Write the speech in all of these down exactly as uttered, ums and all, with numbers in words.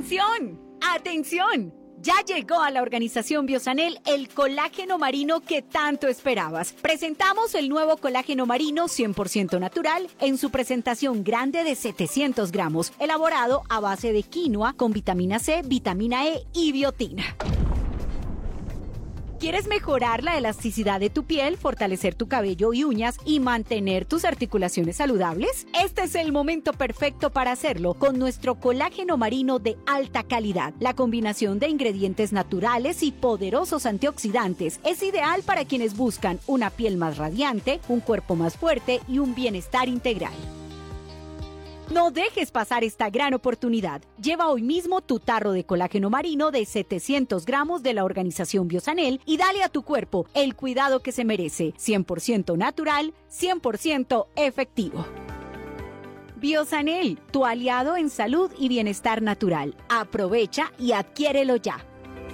¡Atención! ¡Atención! Ya llegó a la organización Biosanel el colágeno marino que tanto esperabas. Presentamos el nuevo colágeno marino cien por ciento natural en su presentación grande de setecientos gramos, elaborado a base de quinoa con vitamina C, vitamina E y biotina. ¿Quieres mejorar la elasticidad de tu piel, fortalecer tu cabello y uñas y mantener tus articulaciones saludables? Este es el momento perfecto para hacerlo con nuestro colágeno marino de alta calidad. La combinación de ingredientes naturales y poderosos antioxidantes es ideal para quienes buscan una piel más radiante, un cuerpo más fuerte y un bienestar integral. No dejes pasar esta gran oportunidad. Lleva hoy mismo tu tarro de colágeno marino de setecientos gramos de la organización Biosanel y dale a tu cuerpo el cuidado que se merece. cien por ciento natural, cien por ciento efectivo. Biosanel, tu aliado en salud y bienestar natural. Aprovecha y adquiérelo ya.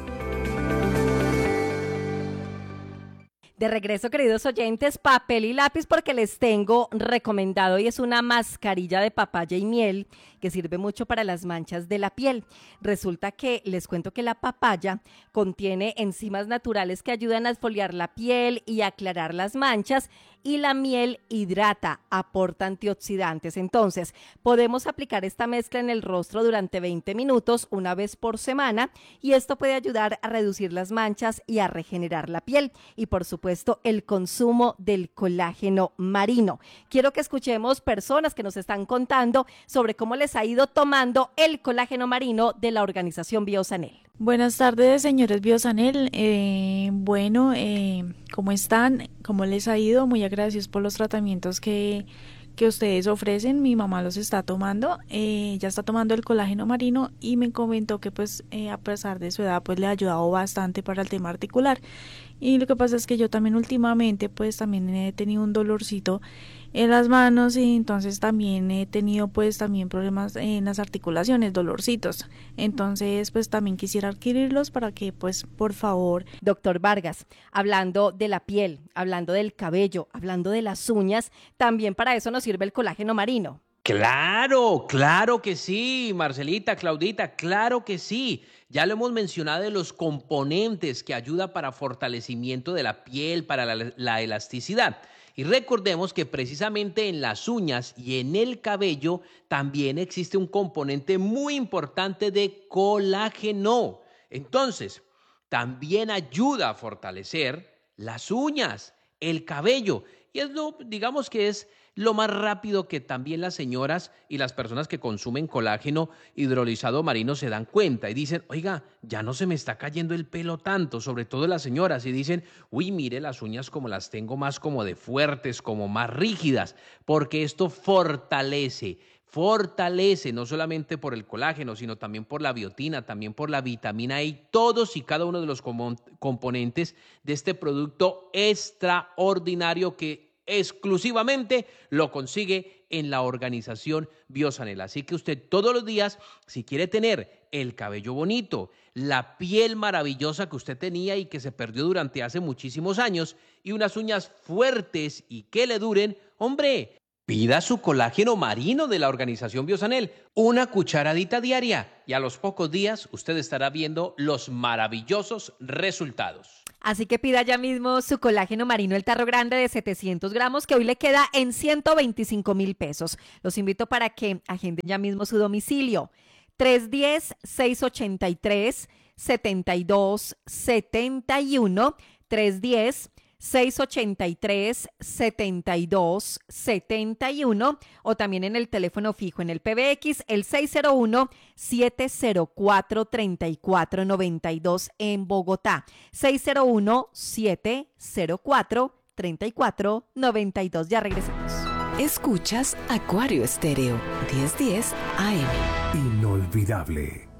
De regreso, queridos oyentes, papel y lápiz porque les tengo recomendado y es una mascarilla de papaya y miel que sirve mucho para las manchas de la piel. Resulta que les cuento que la papaya contiene enzimas naturales que ayudan a exfoliar la piel y aclarar las manchas y la miel hidrata, aporta antioxidantes. Entonces, podemos aplicar esta mezcla en el rostro durante veinte minutos una vez por semana y esto puede ayudar a reducir las manchas y a regenerar la piel y por supuesto el consumo del colágeno marino. Quiero que escuchemos personas que nos están contando sobre cómo les ha ido tomando el colágeno marino de la organización Biosanel. Buenas tardes, señores Biosanel. Eh, bueno, eh, ¿cómo están? ¿Cómo les ha ido? Muy agradecidos por los tratamientos que, que ustedes ofrecen. Mi mamá los está tomando, eh, ya está tomando el colágeno marino y me comentó que pues eh, a pesar de su edad pues le ha ayudado bastante para el tema articular. Y lo que pasa es que yo también últimamente pues también he tenido un dolorcito en las manos y entonces también he tenido pues también problemas en las articulaciones, dolorcitos. Entonces pues también quisiera adquirirlos para que pues por favor. Doctor Vargas, hablando de la piel, hablando del cabello, hablando de las uñas, también para eso nos sirve el colágeno marino. Claro, claro que sí, Marcelita, Claudita, claro que sí. Ya lo hemos mencionado de los componentes que ayuda para fortalecimiento de la piel, para la, la elasticidad. Y recordemos que precisamente en las uñas y en el cabello también existe un componente muy importante de colágeno. Entonces, también ayuda a fortalecer las uñas, el cabello. Y es lo, digamos que es lo más rápido que también las señoras y las personas que consumen colágeno hidrolizado marino se dan cuenta y dicen, oiga, ya no se me está cayendo el pelo tanto, sobre todo las señoras, y dicen, uy, mire las uñas como las tengo más como de fuertes, como más rígidas, porque esto fortalece, fortalece no solamente por el colágeno, sino también por la biotina, también por la vitamina E y todos y cada uno de los componentes de este producto extraordinario que exclusivamente lo consigue en la organización Biosanel. Así que usted todos los días, si quiere tener el cabello bonito, la piel maravillosa que usted tenía y que se perdió durante hace muchísimos años y unas uñas fuertes y que le duren, hombre, pida su colágeno marino de la organización Biosanel, una cucharadita diaria y a los pocos días usted estará viendo los maravillosos resultados. Así que pida ya mismo su colágeno marino, el tarro grande de setecientos gramos, que hoy le queda en ciento veinticinco mil pesos. Los invito para que agenden ya mismo su domicilio. tres uno cero, seis ocho tres, siete dos siete uno, tres uno cero, seis ocho tres, siete dos siete uno o también en el teléfono fijo en el P B X, el seis cero uno, siete cero cuatro, tres cuatro nueve dos en Bogotá, seis cero uno, siete cero cuatro, tres cuatro nueve dos. Ya regresamos. Escuchas Acuario Estéreo, diez diez A M. Inolvidable.